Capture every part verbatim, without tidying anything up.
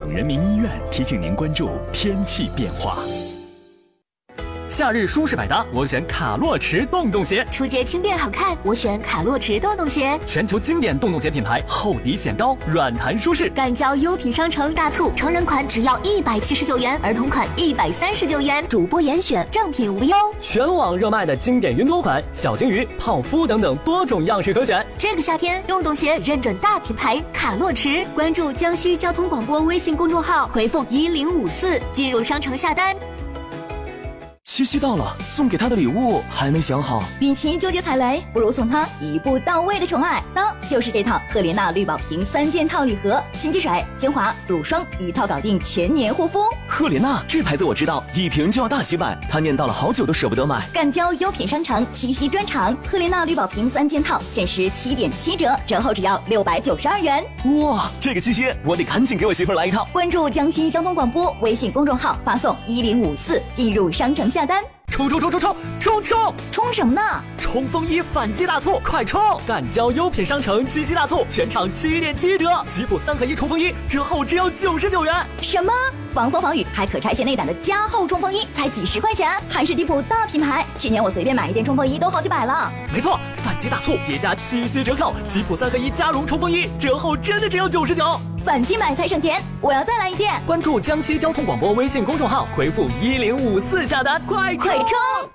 省人民医院提醒您关注天气变化。 夏日舒适百搭，我选卡洛驰洞洞鞋； 出街轻便好看，我选卡洛驰洞洞鞋。 全球经典洞洞鞋品牌，厚底显高，软弹舒适。 赶交优品商城大促，成人款只要一百七十九元，儿童款一百三十九元，主播严选，正品无忧。 全网热卖的经典云朵款、小金鱼、泡芙等等多种样式可选。 这个夏天，洞洞鞋认准大品牌卡洛驰，关注江西交通广播微信公众号，回复一零五四进入商城下单。 七夕到了，送给他的礼物还没想好。 与其纠结踩雷，不如送他一步到位的宠爱，那就是这套赫莲娜绿宝瓶三件套礼盒，心机水、精华、乳霜一套搞定全年护肤。 赫莲娜这牌子我知道，一瓶就要大几百，他念叨了好久都舍不得买。 赶交优品商城七夕专场，赫莲娜绿宝瓶三件套限时七点七折，折后只要六百九十二元。 哇，这个七夕我得赶紧给我媳妇来一套。 关注江西交通广播微信公众号，发送一零五四进入商城下单。 冲冲冲冲冲冲冲！ 冲什么呢？ 冲锋衣反击大促，快冲！赶交优品商城七夕大促，全场七点七折，吉普三合一冲锋衣折后只要九十九元。 什么？防风防雨还可拆卸内胆的加厚冲锋衣才几十块钱，还是迪普大品牌。去年我随便买一件冲锋衣都好几百了。 没错，反击大促叠加七夕折扣，吉普三合一加绒冲锋衣折后真的只要九十九。 反击买才省钱，我要再来一件。 关注江西交通广播微信公众号，回复一零五四下单，快快冲！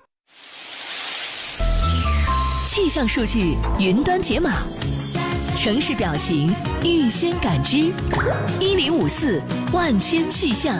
气象数据云端解码，城市表情预先感知，一零五四万千气象。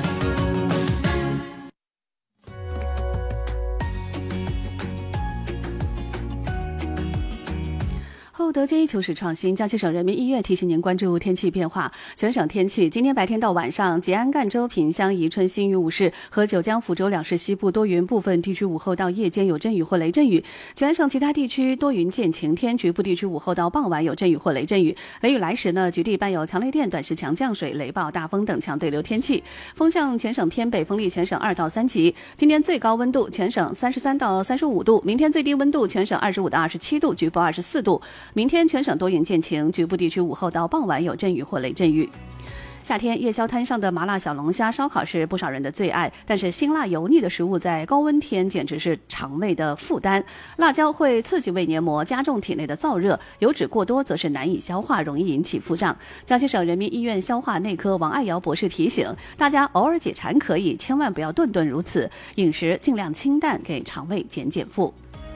厚德街求是创新，江西省人民医院提醒您关注天气变化。全省天气，今天白天到晚上，吉安、赣州、萍乡、宜春、新余、五市和九江、抚州两市西部多云，部分地区午后到夜间有阵雨或雷阵雨。全省其他地区多云见晴天，局部地区午后到傍晚有阵雨或雷阵雨。雷雨来时呢，局地伴有强雷电、短时强降水、雷暴、大风等强对流天气。风向全省偏北，风力全省二到三级。今天最高温度全省三十三到三十五度，明天最低温度全省二十五到二十七度，局部二十四度。明天全省多云见晴，局部地区午后到傍晚有阵雨或雷阵雨。夏天夜宵摊上的麻辣小龙虾烧烤是不少人的最爱，但是辛辣油腻的食物在高温天简直是肠胃的负担。辣椒会刺激胃黏膜，加重体内的燥热；油脂过多则是难以消化，容易引起腹胀。江西省人民医院消化内科王爱瑶博士提醒大家，偶尔解馋可以，千万不要顿顿如此，饮食尽量清淡，给肠胃减减负。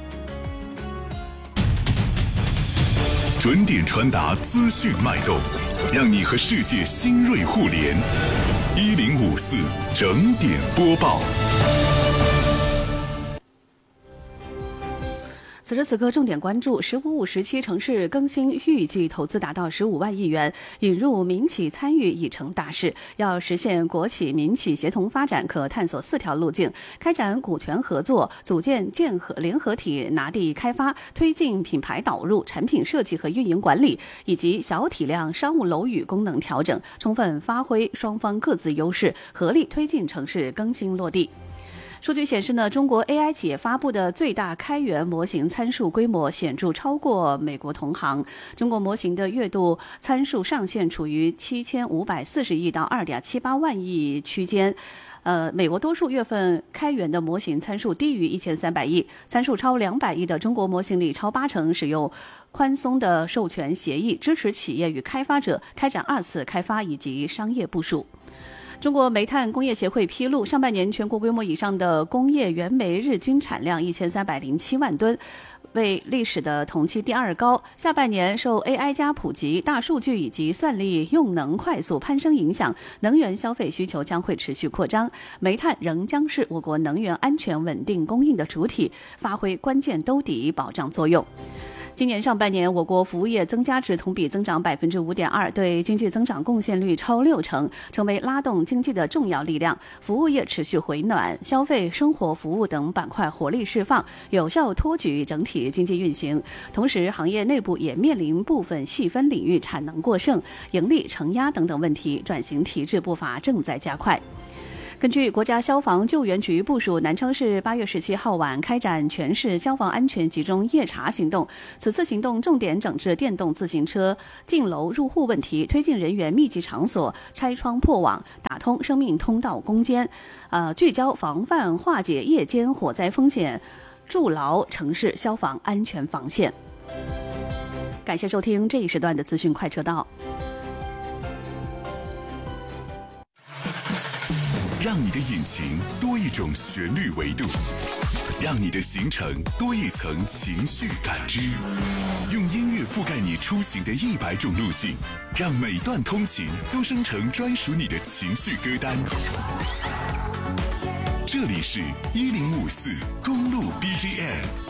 准点传达资讯脉动，让你和世界新锐互联。一零五四整点播报。 此时此刻，重点关注“十五五”时期城市更新预计投资达到十五万亿元，引入民企参与已成大势。要实现国企民企协同发展，可探索四条路径：开展股权合作，组建建合联合体，拿地开发，推进品牌导入、产品设计和运营管理，以及小体量商务楼宇功能调整，充分发挥双方各自优势，合力推进城市更新落地。数据显示呢，中国 A I 企业发布的最大开源模型参数规模显著超过美国同行。中国模型的月度参数上限处于七千五百四十亿到二点七八万亿区间。呃，美国多数月份开源的模型参数低于一千三百亿，参数超两百亿的中国模型里，超八成使用宽松的授权协议，支持企业与开发者开展二次开发以及商业部署。中国煤炭工业协会披露，上半年全国规模以上的工业原煤日均产量一千三百零七万吨，为历史的同期第二高。下半年受 A I 加普及、大数据以及算力用能快速攀升影响，能源消费需求将会持续扩张，煤炭仍将是我国能源安全稳定供应的主体，发挥关键兜底保障作用。今年上半年，我国服务业增加值同比增长百分之五点二，对经济增长贡献率超六成，成为拉动经济的重要力量。服务业持续回暖，消费、生活服务等板块活力释放，有效托举整体经济运行。同时，行业内部也面临部分细分领域产能过剩、盈利承压等等问题，转型提质步伐正在加快。 根据国家消防救援局部署，南昌市八月十七号晚开展全市消防安全集中夜查行动。此次行动重点整治电动自行车进楼入户问题，推进人员密集场所拆窗破网，打通生命通道攻坚，呃，聚焦防范化解夜间火灾风险，筑牢城市消防安全防线。感谢收听这一时段的资讯快车道。 让你的引擎多一种旋律维度，让你的行程多一层情绪感知。用音乐覆盖你出行的一百种路径，让每段通勤都生成专属你的情绪歌单。这里是一零五四公路 B G M。